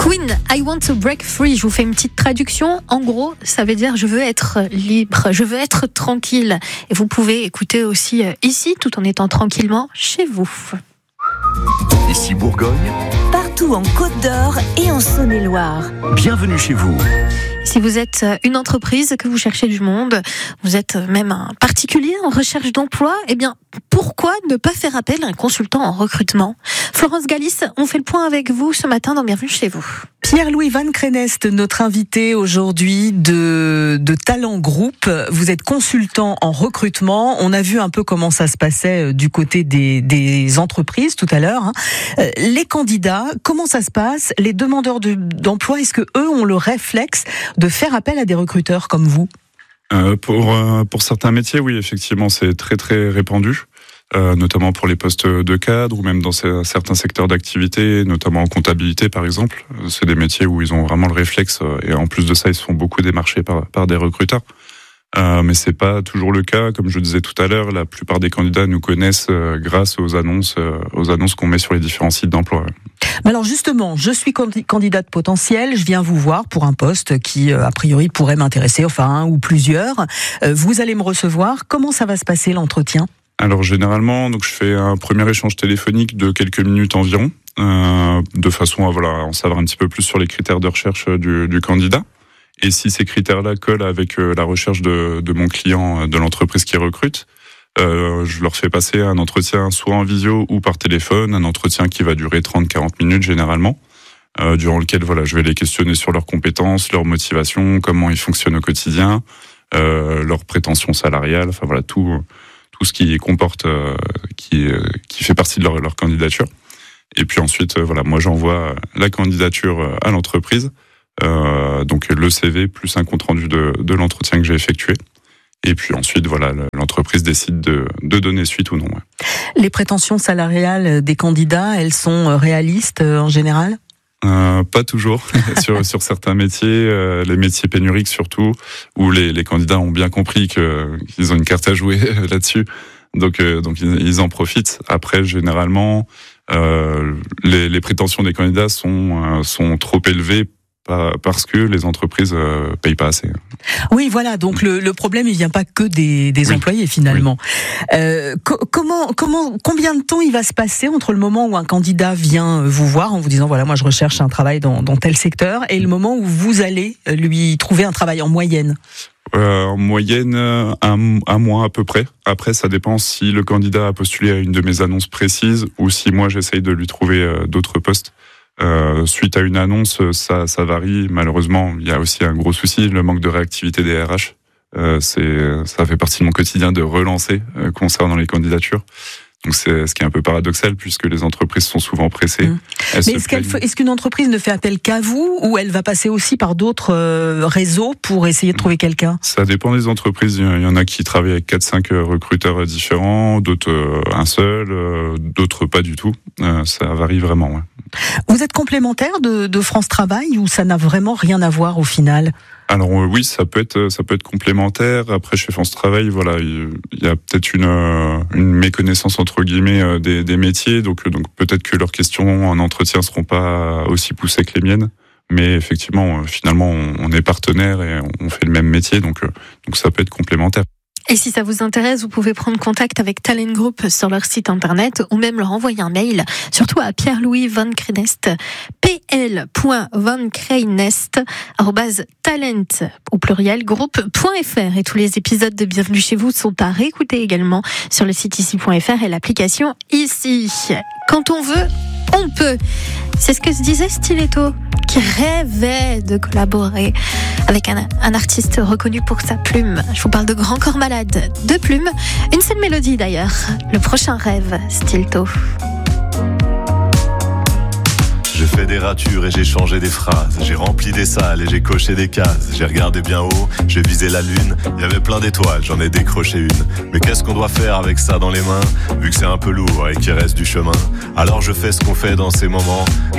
Queen, I want to break free. Je vous fais une petite traduction. En gros, ça veut dire je veux être libre, je veux être tranquille. Et vous pouvez écouter aussi ici, tout en étant tranquillement chez vous. Ici Bourgogne, partout en Côte d'Or et en Saône-et-Loire. Bienvenue chez vous. Si vous êtes une entreprise, que vous cherchez du monde, vous êtes même un particulier en recherche d'emploi, eh bien, pourquoi ne pas faire appel à un consultant en recrutement ? Florence Galis, on fait le point avec vous ce matin dans Bienvenue chez vous. Pierre-Louis Van Crenest, notre invité aujourd'hui de Talent Group. Vous êtes consultant en recrutement. On a vu un peu comment ça se passait du côté des entreprises tout à l'heure. Les candidats, comment ça se passe ? Les demandeurs d'emploi, est-ce que eux ont le réflexe de faire appel à des recruteurs comme vous ? Pour certains métiers, oui, effectivement, c'est très très répandu. Notamment pour les postes de cadre ou même dans certains secteurs d'activité, notamment en comptabilité par exemple. C'est des métiers où ils ont vraiment le réflexe et en plus de ça, ils se font beaucoup démarcher par des recruteurs. Mais c'est pas toujours le cas. Comme je disais tout à l'heure, la plupart des candidats nous connaissent grâce aux annonces qu'on met sur les différents sites d'emploi. Mais alors justement, je suis candidate potentielle, je viens vous voir pour un poste qui, a priori, pourrait m'intéresser, enfin un ou plusieurs. Vous allez me recevoir. Comment ça va se passer l'entretien ? Alors généralement, donc je fais un premier échange téléphonique de quelques minutes environ, de façon à en savoir un petit peu plus sur les critères de recherche du candidat. Et si ces critères-là collent avec la recherche de mon client, de l'entreprise qui recrute, je leur fais passer un entretien soit en visio ou par téléphone, un entretien qui va durer 30-40 minutes généralement, durant lequel je vais les questionner sur leurs compétences, leur motivation, comment ils fonctionnent au quotidien, leurs prétentions salariales, tout ce qui comporte, qui fait partie de leur candidature. Et puis ensuite, moi j'envoie la candidature à l'entreprise, donc le CV plus un compte rendu de l'entretien que j'ai effectué. Et puis ensuite, l'entreprise décide de donner suite ou non. Ouais. Les prétentions salariales des candidats, elles sont réalistes en général ? Pas toujours. sur certains métiers, les métiers pénuriques surtout, où les candidats ont bien compris qu'ils ont une carte à jouer là-dessus. Donc ils en profitent. Après, généralement, les prétentions des candidats sont trop élevées parce que les entreprises payent pas assez. Oui, voilà. Donc le problème, il vient pas que des employés finalement. Oui. Combien de temps il va se passer entre le moment où un candidat vient vous voir en vous disant moi je recherche un travail dans tel secteur et le moment où vous allez lui trouver un travail en moyenne? En moyenne, un mois à peu près. Après, ça dépend si le candidat a postulé à une de mes annonces précises ou si moi j'essaye de lui trouver d'autres postes. Suite à une annonce, ça varie. Malheureusement, il y a aussi un gros souci, le manque de réactivité des RH. Ça fait partie de mon quotidien de relancer concernant les candidatures. Donc c'est ce qui est un peu paradoxal puisque les entreprises sont souvent pressées. Mais est-ce qu'une entreprise ne fait appel qu'à vous ou elle va passer aussi par d'autres réseaux pour essayer de trouver quelqu'un ? Ça dépend des entreprises. Il y en a qui travaillent avec 4-5 recruteurs différents, d'autres un seul, d'autres pas du tout. Ça varie vraiment. Ouais. Vous êtes complémentaire de France Travail ou ça n'a vraiment rien à voir au final ? Alors oui, ça peut être complémentaire. Après, chez France Travail, il y a peut-être une méconnaissance entre guillemets des métiers, donc peut-être que leurs questions en entretien seront pas aussi poussées que les miennes. Mais effectivement, finalement, on est partenaires et on fait le même métier, donc ça peut être complémentaire. Et si ça vous intéresse, vous pouvez prendre contact avec Talent Group sur leur site internet ou même leur envoyer un mail, surtout à Pierre-Louis Van Crenest, pl.vancrenest@talent au pluriel groupe.fr. Et tous les épisodes de Bienvenue chez vous sont à réécouter également sur le site ici.fr et l'application Ici. Quand on veut, on peut. C'est ce que se disait Stiletto, qui rêvait de collaborer avec un artiste reconnu pour sa plume. Je vous parle de Grand Corps Malade, de plume, une seule mélodie d'ailleurs. Le prochain rêve, Stiletto. J'ai fait des ratures et j'ai changé des phrases. J'ai rempli des salles et j'ai coché des cases. J'ai regardé bien haut, j'ai visé la lune. Il y avait plein d'étoiles, j'en ai décroché une. Mais qu'est-ce qu'on doit faire avec ça dans les mains, vu que c'est un peu lourd et qu'il reste du chemin? Alors je fais ce qu'on fait dans ces moments.